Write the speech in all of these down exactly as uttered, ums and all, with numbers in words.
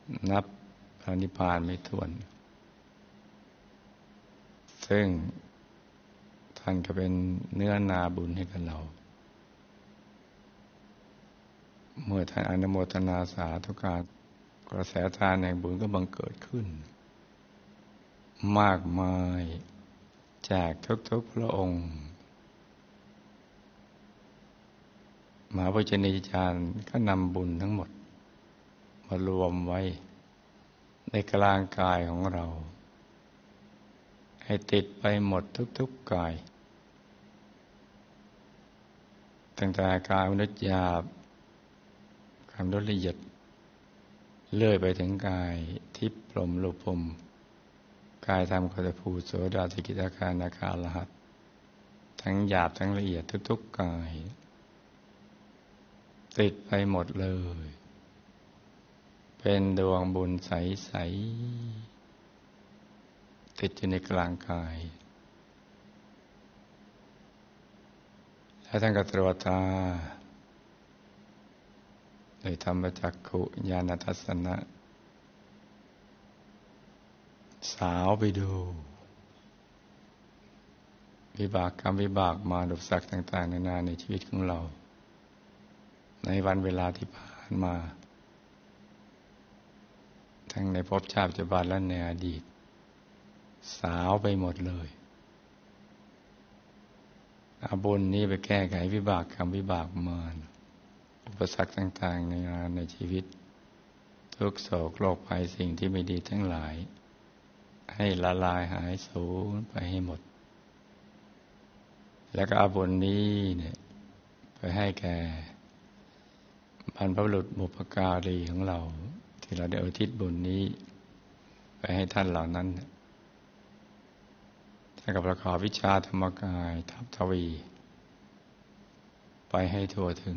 นับพระนิพพานไม่ถ้วนซึ่งท่านก็เป็นเนื้อนาบุญให้กับเราเมื่อท่านอนุโมทนาสาธุการกระแสทานแห่งบุญก็บังเกิดขึ้นมากมายจากทุกๆพระองค์มหาปุจณีจารย์ก็นำบุญทั้งหมดมารวมไว้ในกลางกายของเราให้ติดไปหมดทุกๆกายตั้งแต่กายมนุษย์หยาบกายมนุษย์ละเอียดเลื่อยไปถึงกายทิพย์พรหมรูปพรหมกายธรรมโคตภูโสดาสกิทาคานาคาอรหัตทั้งหยาบทั้งละเอียดทุกๆกายติดไปหมดเลยเป็นดวงบุญใสๆติดอยู่ในกลางกายแล้วท่านก็ตรวจตาโดยธรรมจักขุญาณทัสสนะสาวไปดูวิบากกรรมวิบากมารอุปสรรคต่างๆนานาในชีวิตของเราในวันเวลาที่ผ่านมาทั้งในภพชาติปัจจุบันและในอดีตสาวไปหมดเลยเอาบุญนี้ไปแก้ไขวิบากกรรมวิบากมารอุปสรรคต่างๆในงานในชีวิตทุกโศกโรคภัยสิ่งที่ไม่ดีทั้งหลายให้ละลายหายสูญไปให้หมดแล้วก็เอาบุญนี้เนี่ยไปให้แก่บรรพบุรุษบุพการีของเราที่เราได้อุทิศบุญนี้ไปให้ท่านเหล่านั้นท่านก็ประกอบวิชาธรรมกายทัพทวีไปให้ทั่วถึง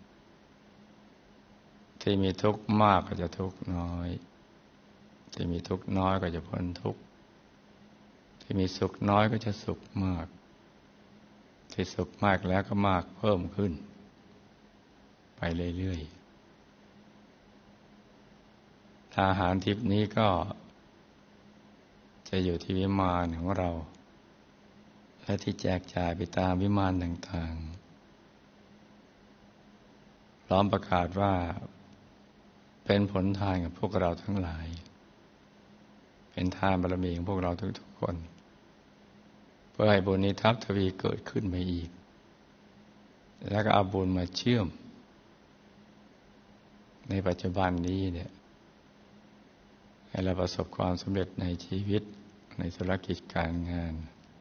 ที่มีทุกข์มากก็จะทุกข์น้อยที่มีทุกข์น้อยก็จะพ้นทุกข์ที่มีสุขน้อยก็จะสุขมากที่สุขมากแล้วก็มากเพิ่มขึ้นไปเรื่อยๆอาหารทิพย์นี้ก็จะอยู่ที่วิมานของเราและที่แจกจ่ายไปตามวิมานต่างๆพร้อมประกาศว่าเป็นผลทานกับพวกเราทั้งหลายเป็นทานบารมีของพวกเราทุกๆคนเพื่อให้บุญนี้ทับทวีเกิดขึ้นมาอีกแล้วก็เอาบุญมาเชื่อมในปัจจุบันนี้เนี่ยให้เราประสบความสำเร็จในชีวิตในธุรกิจการงาน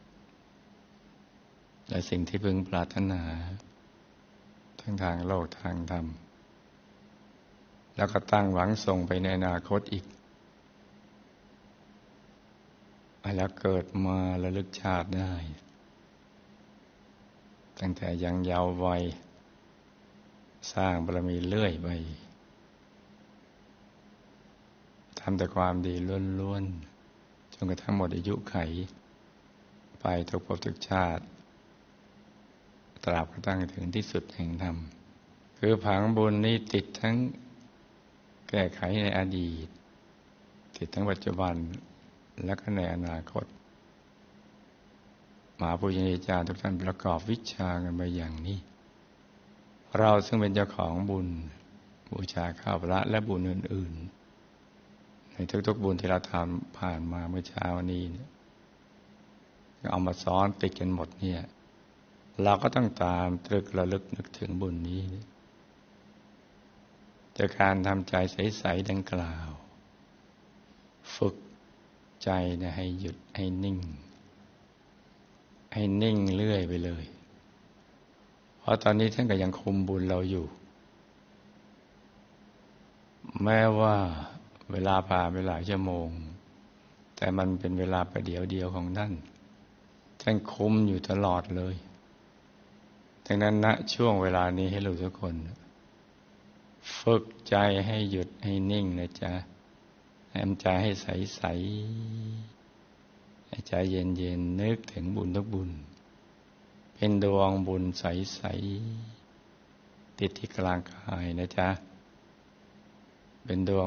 และสิ่งที่พึงปรารถนาทั้งทางโลกทางธรรมแล้วก็ตั้งหวังส่งไปในอนาคตอีกแล้วเกิดมาระลึกชาติได้ตั้งแต่ยังเยาว์วัยสร้างบารมีเรื่อยไปทำแต่ความดีล้วนๆจนกระทั่งหมดอายุไขไปทุกภพทุกชาติตราบกระทั่งถึงที่สุดแห่งธรรมคือผังบุญนี้ติดทั้งแก้ไขในอดีตติดทั้งปัจจุบันและก็ในอนาคตมหาปุญญาจารย์ทุกท่านประกอบวิชากันมาอย่างนี้เราซึ่งเป็นเจ้าของบุญบูชาข้าวพระและบุญอื่นๆในทุกๆบุญที่เราทำผ่านมาเมื่อเช้านี้เนี่ยเอามาซ้อนติดกันหมดเนี่ยเราก็ต้องตามตรึกระลึกนึกถึงบุญนี้จากการทำใจใสๆดังกล่าวฝึกใจนะให้หยุดให้นิ่งให้นิ่งเรื่อยไปเลยเพราะตอนนี้ท่านก็ยังคุมบุญเราอยู่แม้ว่าเวลาผ่านไปหลายชั่วโมงแต่มันเป็นเวลาประเดี๋ยวเดียวของท่านท่านคุมอยู่ตลอดเลยดังนั้นณช่วงเวลานี้ให้เราทุกคนฝึกใจให้หยุดให้นิ่งนะจ๊ะให้ทำใจให้ใสๆให้ใจเย็นๆนึกถึงบุญทุกบุญเป็นดวงบุญใสๆติดที่กลางกายนะจ๊ะเป็นดวง